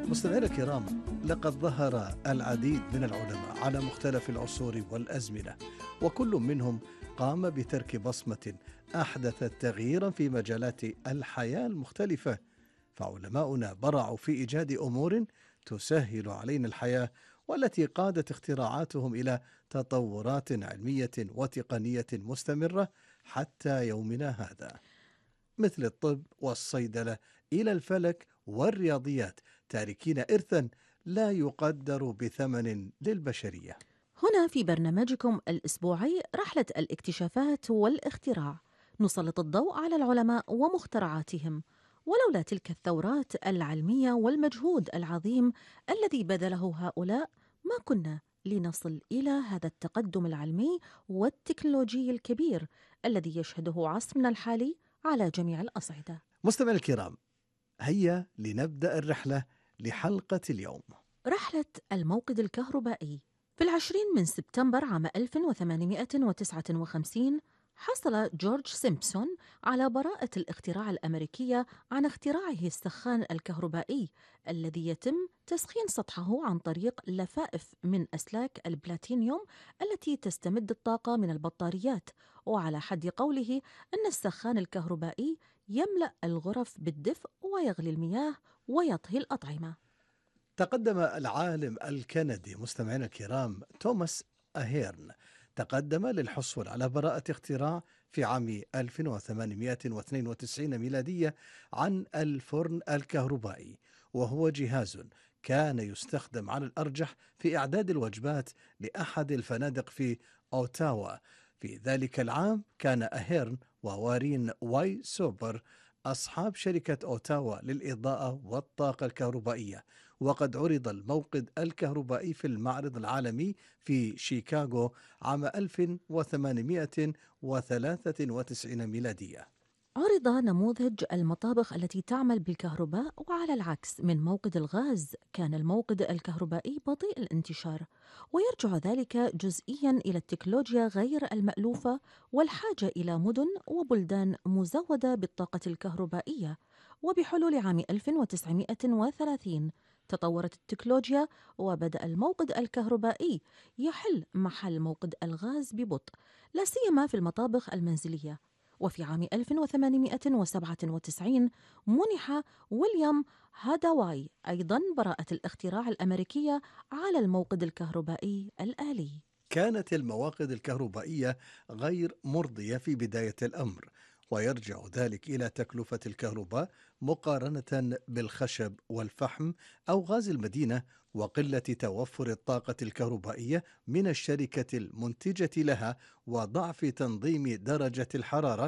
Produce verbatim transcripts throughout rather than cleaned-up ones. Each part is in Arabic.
مستمعينا الكرام، لقد ظهر العديد من العلماء على مختلف العصور والأزمنة، وكل منهم قام بترك بصمة أحدثت تغييرا في مجالات الحياة المختلفة. فعلماؤنا برعوا في إيجاد أمور تسهل علينا الحياة، والتي قادت اختراعاتهم إلى تطورات علمية وتقنية مستمرة حتى يومنا هذا، مثل الطب والصيدلة إلى الفلك والرياضيات، تاركين إرثا لا يقدر بثمن للبشرية. هنا في برنامجكم الأسبوعي رحلة الاكتشافات والاختراع، نسلط الضوء على العلماء ومخترعاتهم. ولولا تلك الثورات العلمية والمجهود العظيم الذي بذله هؤلاء، ما كنا لنصل إلى هذا التقدم العلمي والتكنولوجي الكبير الذي يشهده عصرنا الحالي على جميع الأصعدة. مستمعي الكرام، هيا لنبدأ الرحلة لحلقة اليوم. رحلة الموقد الكهربائي. في العشرين من سبتمبر عام ألف وثمانمائة وتسعة وخمسين حصل جورج سيمبسون على براءة الاختراع الأمريكية عن اختراعه السخان الكهربائي الذي يتم تسخين سطحه عن طريق لفائف من أسلاك البلاتينيوم التي تستمد الطاقة من البطاريات. وعلى حد قوله أن السخان الكهربائي يملأ الغرف بالدفء ويغلي المياه ويطهي الأطعمة. تقدم العالم الكندي مستمعينا الكرام توماس أهيرن تقدم للحصول على براءة اختراع في عام ألف وثمانمائة واثنين وتسعين ميلادية عن الفرن الكهربائي، وهو جهاز كان يستخدم على الأرجح في إعداد الوجبات لأحد الفنادق في أوتاوا. في ذلك العام كان أهيرن ووارين واي سوبر أصحاب شركة أوتاوا للإضاءة والطاقة الكهربائية، وقد عرض الموقد الكهربائي في المعرض العالمي في شيكاغو عام ألف وثمانمائة وثلاثة وتسعين ميلادية. عرض نموذج المطابخ التي تعمل بالكهرباء، وعلى العكس من موقد الغاز كان الموقد الكهربائي بطيء الانتشار، ويرجع ذلك جزئيا إلى التكنولوجيا غير المألوفة والحاجة إلى مدن وبلدان مزودة بالطاقة الكهربائية. وبحلول عام ألف وتسعمائة وثلاثين تطورت التكنولوجيا وبدأ الموقد الكهربائي يحل محل موقد الغاز ببطء، لا سيما في المطابخ المنزلية. وفي عام ألف وثمانمائة وسبعة وتسعين منح ويليام هاداواي أيضا براءة الاختراع الأمريكية على الموقد الكهربائي الآلي. كانت المواقد الكهربائية غير مرضية في بداية الأمر، ويرجع ذلك إلى تكلفة الكهرباء مقارنة بالخشب والفحم أو غاز المدينة، وقلة توفر الطاقة الكهربائية من الشركة المنتجة لها، وضعف تنظيم درجة الحرارة،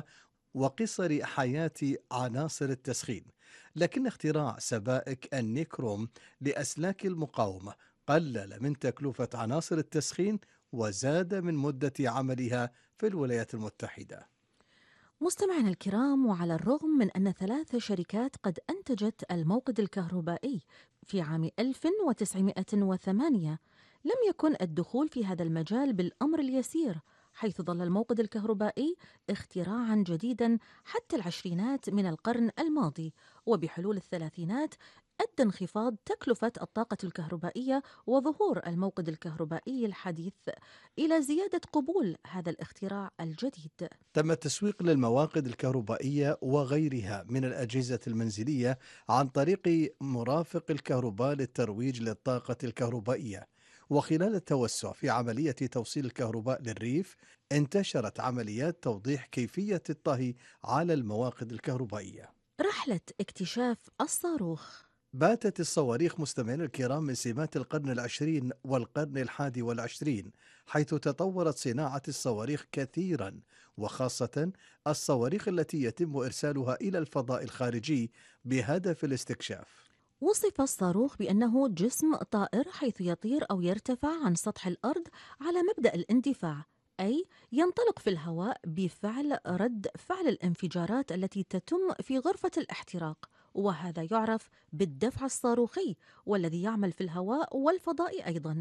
وقصر حياة عناصر التسخين. لكن اختراع سبائك النيكروم لأسلاك المقاومة قلل من تكلفة عناصر التسخين وزاد من مدة عملها في الولايات المتحدة. مستمعينا الكرام، وعلى الرغم من أن ثلاث شركات قد أنتجت الموقد الكهربائي في عام ألف وتسعمائة وثمانية، لم يكن الدخول في هذا المجال بالأمر اليسير، حيث ظل الموقد الكهربائي اختراعاً جديداً حتى العشرينات من القرن الماضي. وبحلول الثلاثينات أدى انخفاض تكلفة الطاقة الكهربائية وظهور الموقد الكهربائي الحديث إلى زيادة قبول هذا الاختراع الجديد. تم التسويق للمواقد الكهربائية وغيرها من الأجهزة المنزلية عن طريق مرافق الكهرباء للترويج للطاقة الكهربائية، وخلال التوسع في عملية توصيل الكهرباء للريف انتشرت عمليات توضيح كيفية الطهي على المواقد الكهربائية. رحلة اكتشاف الصاروخ. باتت الصواريخ مستمعين الكرام من سمات القرن العشرين والقرن الحادي والعشرين، حيث تطورت صناعة الصواريخ كثيرا، وخاصة الصواريخ التي يتم إرسالها إلى الفضاء الخارجي بهدف الاستكشاف. وصف الصاروخ بأنه جسم طائر، حيث يطير أو يرتفع عن سطح الأرض على مبدأ الاندفاع، أي ينطلق في الهواء بفعل رد فعل الانفجارات التي تتم في غرفة الاحتراق، وهذا يعرف بالدفع الصاروخي، والذي يعمل في الهواء والفضاء أيضاً.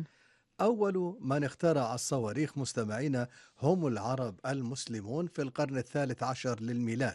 أول من اخترع الصواريخ مستمعين هم العرب المسلمون في القرن الثالث عشر للميلاد،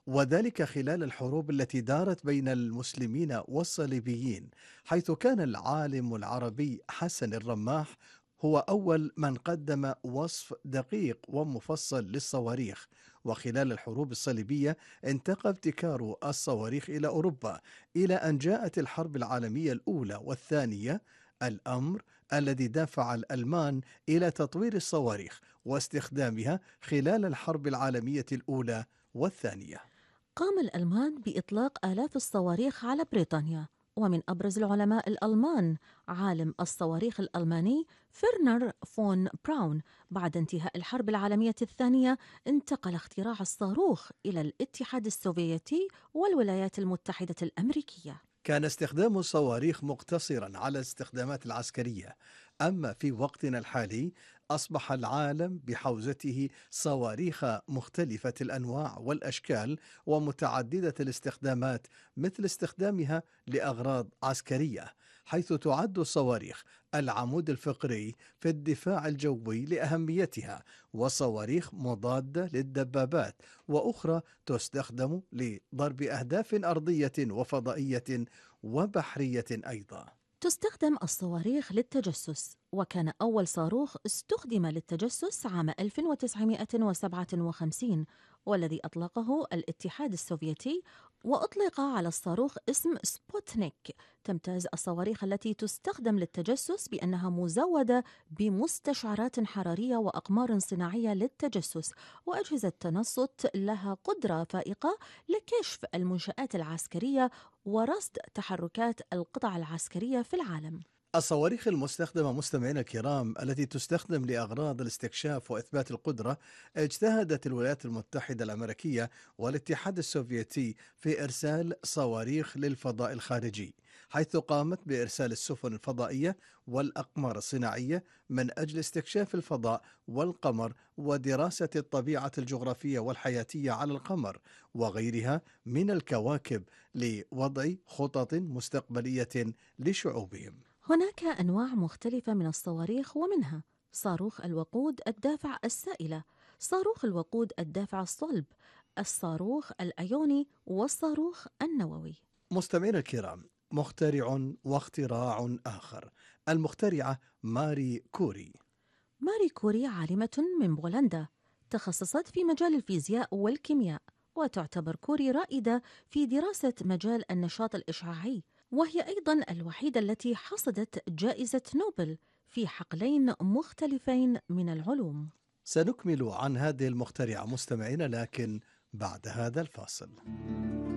وذلك خلال الحروب التي دارت بين المسلمين والصليبيين، حيث كان العالم العربي حسن الرماح هو أول من قدم وصف دقيق ومفصل للصواريخ. وخلال الحروب الصليبية انتقل ابتكار الصواريخ إلى أوروبا، إلى أن جاءت الحرب العالمية الأولى والثانية، الأمر الذي دفع الألمان إلى تطوير الصواريخ واستخدامها خلال الحرب العالمية الأولى والثانية. قام الألمان بإطلاق آلاف الصواريخ على بريطانيا، ومن أبرز العلماء الألمان عالم الصواريخ الألماني فيرنر فون براون. بعد انتهاء الحرب العالمية الثانية انتقل اختراع الصاروخ إلى الاتحاد السوفيتي والولايات المتحدة الأمريكية. كان استخدام الصواريخ مقتصرا على الاستخدامات العسكرية، أما في وقتنا الحالي أصبح العالم بحوزته صواريخ مختلفة الأنواع والأشكال ومتعددة الاستخدامات، مثل استخدامها لأغراض عسكرية، حيث تعد الصواريخ العمود الفقري في الدفاع الجوي لأهميتها، وصواريخ مضادة للدبابات، وأخرى تستخدم لضرب أهداف أرضية وفضائية وبحرية أيضا. تستخدم الصواريخ للتجسس، وكان أول صاروخ استخدم للتجسس عام ألف وتسعمائة وسبعة وخمسين، والذي أطلقه الاتحاد السوفيتي، وأطلق على الصاروخ اسم سبوتنيك. تمتاز الصواريخ التي تستخدم للتجسس بأنها مزودة بمستشعرات حرارية وأقمار صناعية للتجسس، وأجهزة تنصت لها قدرة فائقة لكشف المنشآت العسكرية ورصد تحركات القطع العسكرية في العالم. الصواريخ المستخدمة مستمعينا الكرام التي تستخدم لأغراض الاستكشاف وإثبات القدرة، اجتهدت الولايات المتحدة الأمريكية والاتحاد السوفيتي في إرسال صواريخ للفضاء الخارجي، حيث قامت بإرسال السفن الفضائية والأقمار الصناعية من أجل استكشاف الفضاء والقمر ودراسة الطبيعة الجغرافية والحياتية على القمر وغيرها من الكواكب، لوضع خطط مستقبلية لشعوبهم. هناك أنواع مختلفة من الصواريخ، ومنها صاروخ الوقود الدافع السائلة، صاروخ الوقود الدافع الصلب، الصاروخ الأيوني، والصاروخ النووي. مستمعينا الكرام، مخترع واختراع آخر، المخترعة ماري كوري. ماري كوري عالمة من بولندا، تخصصت في مجال الفيزياء والكيمياء، وتعتبر كوري رائدة في دراسة مجال النشاط الإشعاعي، وهي أيضاً الوحيدة التي حصدت جائزة نوبل في حقلين مختلفين من العلوم. سنكمل عن هذه المخترعة مستمعينا، لكن بعد هذا الفاصل.